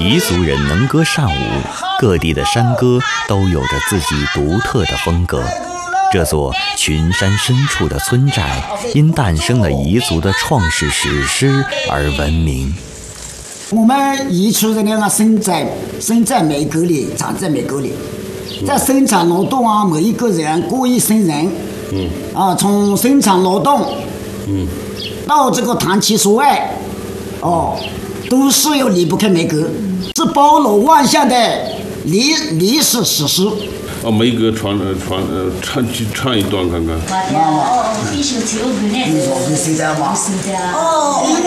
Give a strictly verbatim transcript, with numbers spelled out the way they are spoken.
彝族人能歌善舞，各地的山歌都有着自己独特的风格。这座群山深处的村寨，因诞生了彝族的创世史诗而闻名。 我们彝族人呢，生在生在梅沟里，长在梅沟里，在生产劳动啊，每一个人过一生人，嗯，啊，从生产劳动，嗯，到这个谈情说爱，哦，都是要离不开梅沟，是包罗万象的历历史史诗。 哦，梅沟传呃传呃唱唱一段看看。 哦，